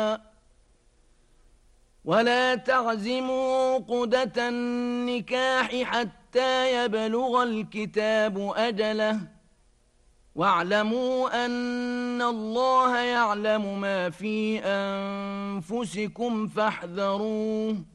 ولا تعزموا عقدة النكاح حتى يبلغ الكتاب أجله واعلموا أن الله يعلم ما في أنفسكم فاحذروه